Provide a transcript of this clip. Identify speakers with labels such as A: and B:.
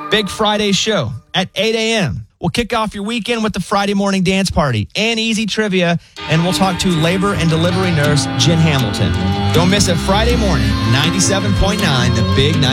A: Big Friday show at 8 a.m. We'll kick off your weekend with the Friday morning dance party and easy trivia, and we'll talk to labor and delivery nurse Jen Hamilton. Don't miss it Friday morning, 97.9, the Big 9.